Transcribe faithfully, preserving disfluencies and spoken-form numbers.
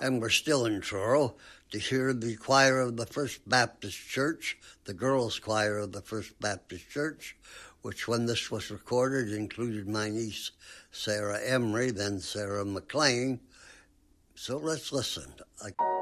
And we're still in Truro to hear the choir of the First Baptist Church, the girls' choir of the First Baptist Church, which when this was recorded included my niece Sarah Emery, then Sarah McLean. So let's listen. I